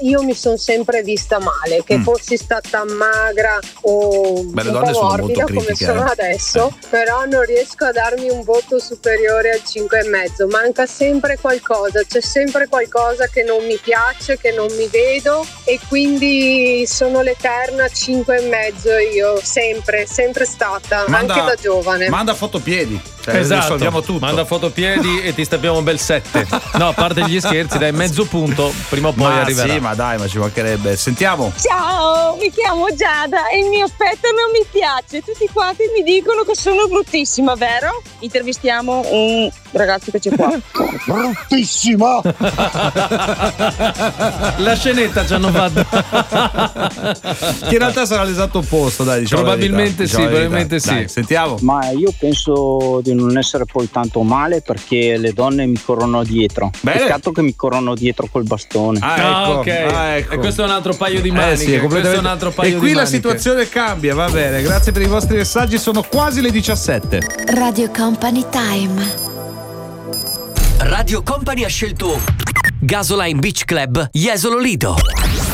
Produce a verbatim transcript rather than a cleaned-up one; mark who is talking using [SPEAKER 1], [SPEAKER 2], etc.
[SPEAKER 1] io mi sono sempre vista male, che mm. fossi stata magra o
[SPEAKER 2] Beh,
[SPEAKER 1] un po' morbida come sono
[SPEAKER 2] eh.
[SPEAKER 1] adesso, eh. però non riesco a darmi un voto superiore al cinque e mezzo. Manca sempre qualcosa, c'è sempre qualcosa che non mi piace, che non mi vedo, e quindi sono l'eterna cinque e mezzo io, sempre, sempre stata,
[SPEAKER 2] manda,
[SPEAKER 1] anche da giovane.
[SPEAKER 2] Manda fotopiedi, cioè,
[SPEAKER 3] esatto,
[SPEAKER 2] risolviamo tutto.
[SPEAKER 3] Manda fotopiedi e ti stappiamo un bel sette. No, a parte gli scherzi, dai, mezzo punto, prima o poi
[SPEAKER 2] ma
[SPEAKER 3] arriverà.
[SPEAKER 2] Sì, ma dai, ma ci mancherebbe. Sentiamo.
[SPEAKER 4] Ciao, mi chiamo Giada e il mio aspetto non mi piace. Tutti quanti mi dicono che sono bruttissima, vero? Intervistiamo un ragazzo che c'è qua.
[SPEAKER 2] Bruttissima!
[SPEAKER 3] La scenetta ci hanno fatto.
[SPEAKER 2] Che in realtà sarà l'esatto opposto, dai, diciamo.
[SPEAKER 3] Probabilmente sì, probabilmente sì.
[SPEAKER 2] Dai, sentiamo.
[SPEAKER 5] Ma io penso di non essere poi tanto male, perché le donne mi corrono dietro.
[SPEAKER 2] Bene.
[SPEAKER 5] Peccato che mi corrono dietro col bastone.
[SPEAKER 2] Ah, ecco,
[SPEAKER 3] ah, ok.
[SPEAKER 2] ah, ecco.
[SPEAKER 3] E questo è un altro paio di maniche.
[SPEAKER 2] Eh sì,
[SPEAKER 3] questo è un altro paio
[SPEAKER 2] e qui
[SPEAKER 3] di
[SPEAKER 2] la
[SPEAKER 3] maniche.
[SPEAKER 2] situazione cambia, va bene. Grazie per i vostri messaggi, sono quasi le diciassette.
[SPEAKER 6] Radio Company Time.
[SPEAKER 7] Radio Company ha scelto Gasoline Beach Club Jesolo Lido.